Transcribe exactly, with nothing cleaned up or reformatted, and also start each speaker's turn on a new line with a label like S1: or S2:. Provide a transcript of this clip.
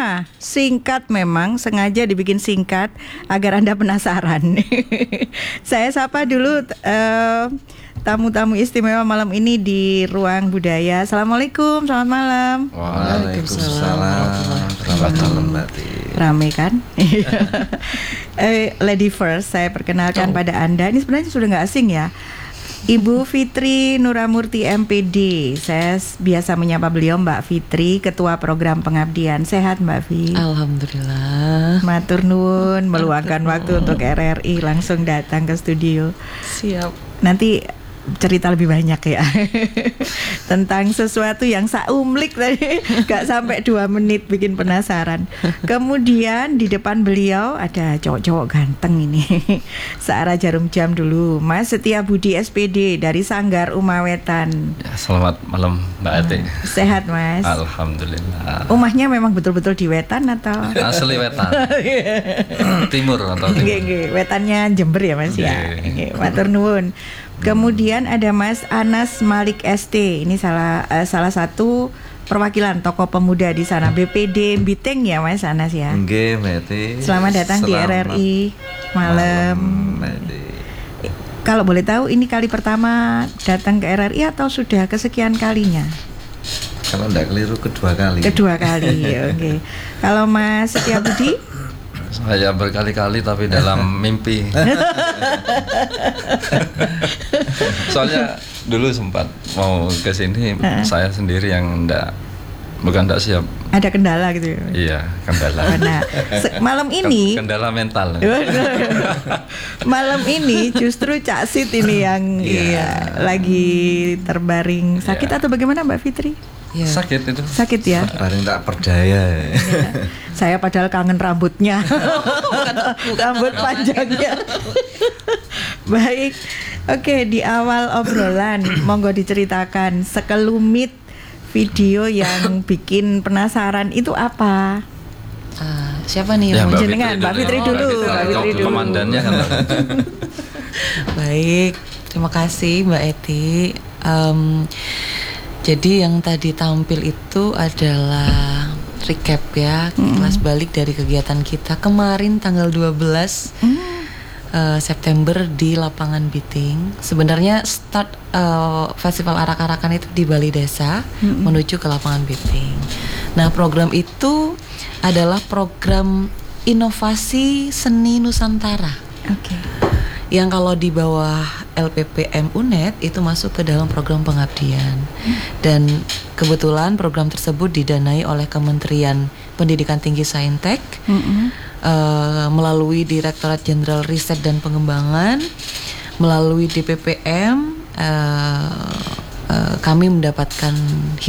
S1: Nah, singkat memang, sengaja dibikin singkat agar Anda penasaran. Saya sapa dulu uh, tamu-tamu istimewa malam ini di Ruang Budaya. Assalamualaikum, selamat malam.
S2: Waalaikumsalam. Selamat malam, Mbak Ti.
S1: Rame kan? eh, Lady first, saya perkenalkan oh. pada Anda. Ini sebenarnya sudah nggak asing ya. Ibu Fitri Nuramurti M P D. Saya biasa menyapa beliau Mbak Fitri, Ketua Program Pengabdian. Sehat Mbak Fi?
S3: Alhamdulillah.
S1: Matur nuwun, meluangkan waktu untuk R R I, langsung datang ke studio.
S3: Siap.
S1: Nanti cerita lebih banyak ya tentang sesuatu yang saumlik tadi, gak sampai dua menit bikin penasaran. Kemudian di depan beliau ada cowok-cowok ganteng ini. Searah jarum jam dulu, Mas Setia Budi S P D dari Sanggar Umawetan.
S2: Ya, selamat malam Mbak Ati.
S1: Sehat Mas?
S2: Alhamdulillah.
S1: Rumahnya memang betul-betul di Wetan atau?
S2: Asli Wetan. Timur atau timur?
S1: Nggih, nggih. Wetannya Jember ya Mas ya. Nggih, matur nuwun. Kemudian ada Mas Anas Malik S T. Ini salah uh, salah satu perwakilan tokoh pemuda di sana, B P D Biteng ya Mas Anas ya.
S2: Nggih, Mbak.
S1: Selamat datang Selamat di R R I malam. malam Kalau boleh tahu ini kali pertama datang ke R R I atau sudah kesekian kalinya?
S2: Kalau enggak keliru kedua kali.
S1: Kedua kali. Oke. Okay. Kalau Mas Setia Budi?
S2: Saya berkali-kali tapi dalam mimpi. Soalnya dulu sempat mau ke sini, uh-uh. saya sendiri yang enggak, bukan enggak siap.
S1: Ada kendala gitu ya?
S2: Iya, kendala.
S1: Nah, se- malam ini
S2: kendala mental.
S1: Malam ini justru Cak Sid ini yang yeah. iya, lagi terbaring sakit yeah. atau bagaimana Mbak Fitri?
S2: Ya. Sakit itu.
S1: Sakit ya.
S2: Paling tak berdaya. Ya.
S1: Saya padahal kangen rambutnya. Rambut panjangnya. Baik. Oke, di awal obrolan monggo diceritakan sekelumit video yang bikin penasaran itu apa?
S3: Uh, siapa nih
S1: ya,
S3: yang
S1: jenengan? Mbak Fitri dulu.
S2: Oh,
S1: Mbak Fitri dulu.
S2: Komandannya kan.
S3: Baik, terima kasih Mbak Eti. Um, Jadi yang tadi tampil itu adalah recap ya, mm-hmm. kelas balik dari kegiatan kita kemarin tanggal dua belas mm. uh, September di lapangan Biting. Sebenarnya start uh, festival arak-arakan itu di Balai Desa mm-hmm. menuju ke lapangan Biting. Nah, program itu adalah program inovasi seni Nusantara.
S1: Oke. Okay.
S3: Yang kalau di bawah L P P M U N E D itu masuk ke dalam program pengabdian. Dan kebetulan program tersebut didanai oleh Kementerian Pendidikan Tinggi Saintek mm-hmm. uh, melalui Direktorat Jenderal Riset dan Pengembangan, melalui D P P M uh, uh, kami mendapatkan